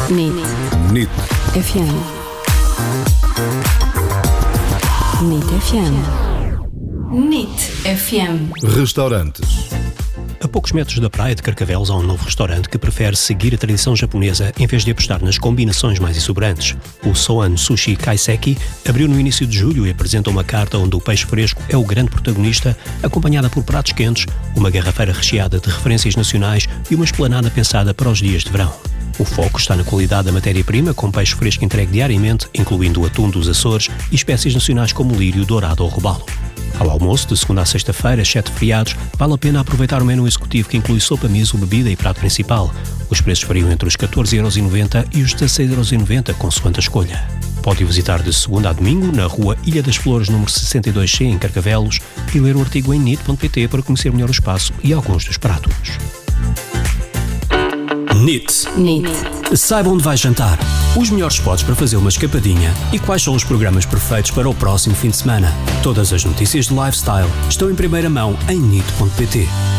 NIT FM. NIT FM. NIT FM. Restaurantes. A poucos metros da praia de Carcavelos há um novo restaurante que prefere seguir a tradição japonesa em vez de apostar nas combinações mais exuberantes. O Soan Sushi Kaiseki abriu no início de julho e apresenta uma carta onde o peixe fresco é o grande protagonista, acompanhada por pratos quentes, uma garrafeira recheada de referências nacionais e uma esplanada pensada para os dias de verão. O foco está na qualidade da matéria-prima, com peixe fresco entregue diariamente, incluindo o atum dos Açores e espécies nacionais como lírio, dourado ou robalo. Ao almoço, de segunda a sexta-feira, exceto feriados, vale a pena aproveitar o menu executivo que inclui sopa, miso, bebida e prato principal. Os preços variam entre os 14,90€ e os 16,90€, consoante a escolha. Pode visitar de segunda a domingo na rua Ilha das Flores, número 62C, em Carcavelos, e ler o artigo em nit.pt para conhecer melhor o espaço e alguns dos pratos. NIT. Saiba onde vai jantar, os melhores spots para fazer uma escapadinha e quais são os programas perfeitos para o próximo fim de semana. Todas as notícias de lifestyle estão em primeira mão em nit.pt.